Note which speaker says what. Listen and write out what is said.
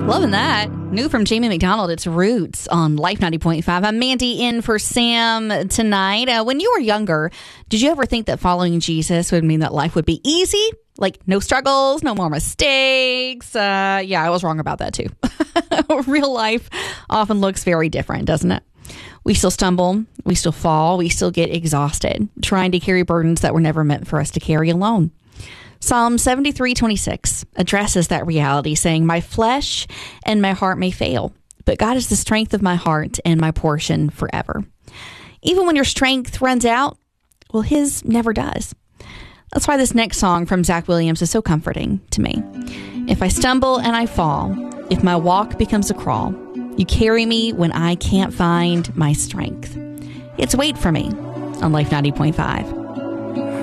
Speaker 1: Loving that. New from Jamie McDonald, it's Roots on Life 90.5. I'm Mandy in for Sam tonight. When you were younger, did you ever think that following Jesus would mean that life would be easy? Like no struggles, no more mistakes? Yeah, I was wrong about that too. Real life often looks very different, doesn't it? We still stumble, we still fall, we still get exhausted, trying to carry burdens that were never meant for us to carry alone. Psalm 73:26 addresses that reality, saying, "My flesh and my heart may fail, but God is the strength of my heart and my portion forever." Even when your strength runs out, well, His never does. That's why this next song from Zach Williams is so comforting to me. If I stumble and I fall, if my walk becomes a crawl, you carry me when I can't find my strength. It's Wait for Me on Life 90.5.